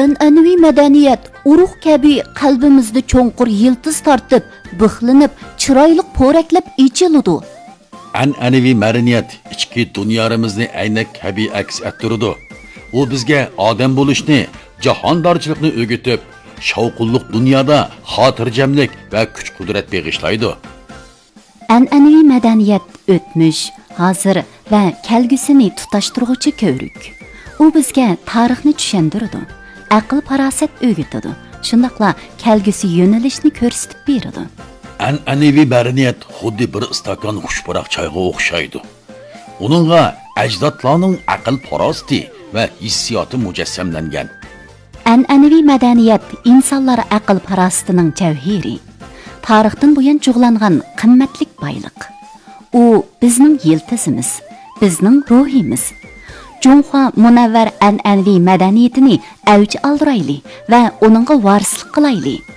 An'anaviy madaniyat urug' kabi qalbimizda cho'nqur yiltiz tortib, bixlinib, chiroyli po'raklab ichiladi. An'anaviy madaniyat ichki dunyamizni aynak kabi aks ettiradi. U bizga odam bo'lishni, jahondorchilikni o'rgatib, shavqulliq dunyoda xotirjamlik va kuch-qudrat beg'ishlaydi. An'anaviy madaniyat o'tmish, hozir va kelgusini tutashtiruvchi ko'rik. U bizga tarixni tushuntiradi, aql-farosat o'rgatadi, shundaqla kelgusi yo'nalishni ko'rsatib beradi. An'anaviy madaniyat xuddi bir stakan xushbaroq choyga o'xshaydi. Uningga ajdodlarning aql-farosati va hissiyoti mujassamlangan. An'anaviy madaniyat insonlar aql-farosatining javhiri. Tarixdan buyon cho'g'langan qimmatlik boyliq. U bizning yiltizimiz, bizning ruhimiz. Junxo munavvar an'anaviy madaniyatini avj oldirayli va uningga varislik qilayli.